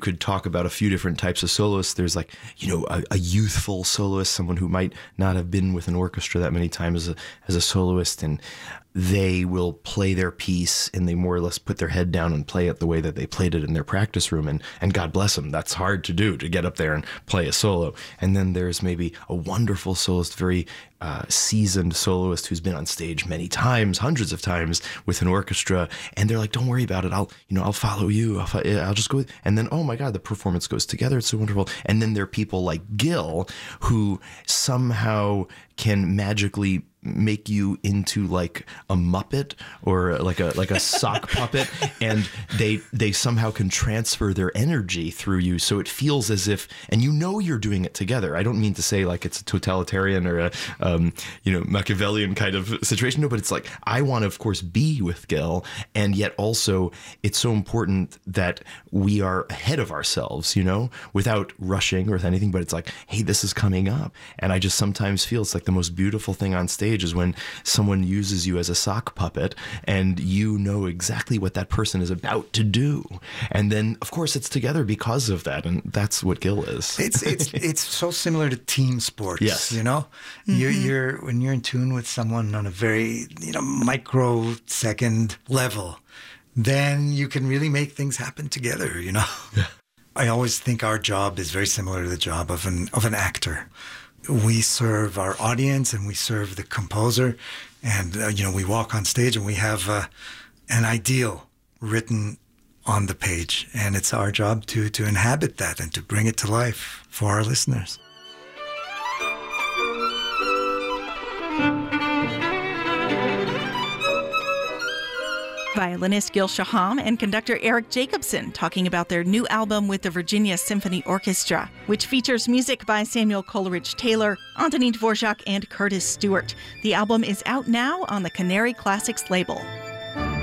could talk about a few different types of soloists. There's like, a youthful soloist, someone who might not have been with an orchestra that many times as a soloist, and they will play their piece and they more or less put their head down and play it the way that they played it in their practice room. And God bless them. That's hard to do, to get up there and play a solo. And then there's maybe a wonderful soloist, very seasoned soloist who's been on stage many times, hundreds of times with an orchestra. And they're like, don't worry about it. I'll follow you. I'll just go. And then, oh my God, the performance goes together. It's so wonderful. And then there are people like Gil who somehow can magically make you into like a Muppet or like a sock puppet, and they somehow can transfer their energy through you, so it feels as if, and you're doing it together. I don't mean to say like it's a totalitarian or a Machiavellian kind of situation. No, but it's like, I want to of course be with Gil, and yet also it's so important that we are ahead of ourselves, without rushing or with anything, but it's like, hey, this is coming up. And I just sometimes feel it's like the most beautiful thing on stage is when someone uses you as a sock puppet and you know exactly what that person is about to do. And then, of course, it's together because of that. And that's what Gil is. It's so similar to team sports, yes. Mm-hmm. You're when you're in tune with someone on a very, microsecond level, then you can really make things happen together, Yeah. I always think our job is very similar to the job of an actor. We serve our audience and we serve the composer, and we walk on stage and we have an ideal written on the page, and it's our job to inhabit that and to bring it to life for our listeners. Violinist Gil Shaham and conductor Eric Jacobson talking about their new album with the Virginia Symphony Orchestra, which features music by Samuel Coleridge Taylor, Antonin Dvorak, and Curtis Stewart. The album is out now on the Canary Classics label.